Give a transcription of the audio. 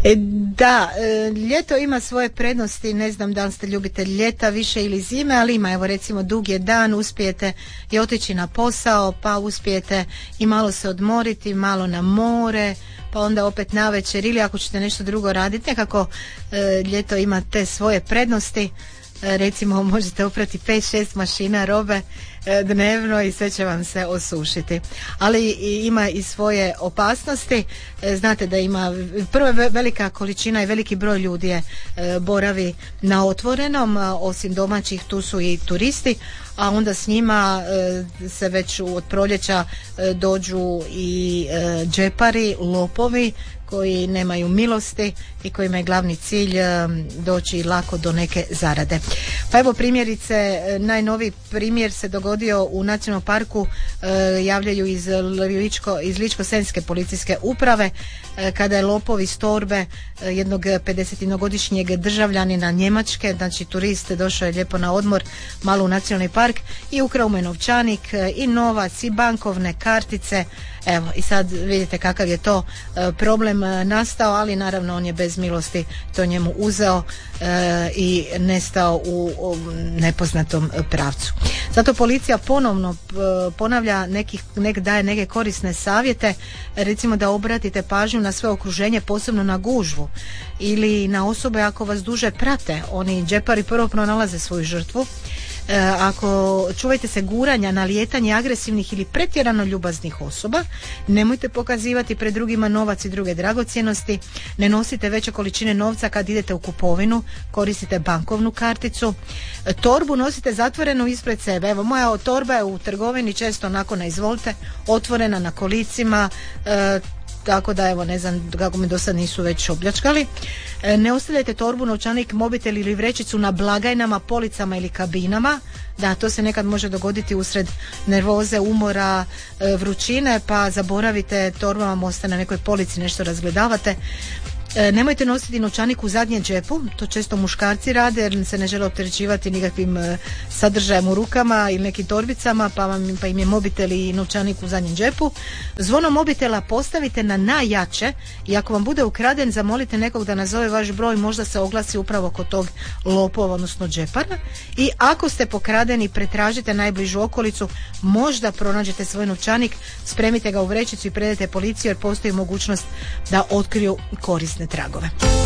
Da, ljeto ima svoje prednosti, ne znam da li ste ljubitelj ljeta više ili zime, ali ima, evo recimo dug je dan, uspijete i otići na posao, pa uspijete i malo se odmoriti, malo na more, pa onda opet navečer, ili ako ćete nešto drugo raditi, nekako ljeto ima te svoje prednosti. Recimo možete oprati 5-6 mašina robe dnevno i sve će vam se osušiti, ali ima i svoje opasnosti. Znate da ima prva velika količina i veliki broj ljudi je boravi na otvorenom, osim domaćih tu su i turisti, a onda s njima se već od proljeća dođu i džepari, lopovi koji nemaju milosti i kojima je glavni cilj doći lako do neke zarade. Pa evo primjerice, najnoviji primjer se dogodio u nacionalnom parku, javljaju iz Ličko-senjske policijske uprave, kada je lopov iz torbe jednog 51-godišnjeg državljanina Njemačke, znači turist, došao je lijepo na odmor malo u nacionalni park i ukrao mu je novčanik i novac i bankovne kartice. Evo, i sad vidite kakav je to problem nastao, ali naravno on je bez milosti to njemu uzeo i nestao u nepoznatom pravcu. Zato policija ponovno ponavlja daje neke korisne savjete, recimo da obratite pažnju na sve okruženje, posebno na gužvu ili na osobe ako vas duže prate. Oni džepari prvo pronalaze svoju žrtvu. Ako čuvajte se guranja, nalijetanje agresivnih ili pretjerano ljubaznih osoba, nemojte pokazivati pred drugima novac i druge dragocjenosti, ne nosite veće količine novca kad idete u kupovinu, koristite bankovnu karticu, torbu nosite zatvorenu ispred sebe. Evo, moja torba je u trgovini često onako na izvolite, otvorena na kolicima, tako da evo ne znam kako me do sad nisu već opljačkali. Ne ostavljajte torbu, novčanik, mobitel ili vrećicu na blagajnama, policama ili kabinama. Da, to se nekad može dogoditi usred nervoze, umora, vrućine, pa zaboravite, torba vam ostane na nekoj polici, nešto razgledavate. Nemojte nositi novčanik u zadnjem džepu, to često muškarci rade jer se ne žele opterećivati nikakvim sadržajem u rukama ili nekim torbicama, pa im je mobitel i novčanik u zadnjem džepu. Zvono mobitela postavite na najjače i ako vam bude ukraden, zamolite nekog da nazove vaš broj, možda se oglasi upravo kod tog lopova, odnosno džepara. I ako ste pokradeni, pretražite najbližu okolicu, možda pronađete svoj novčanik, spremite ga u vrećicu i predajte policiju jer postoji mogućnost da otkriju korisne tragove.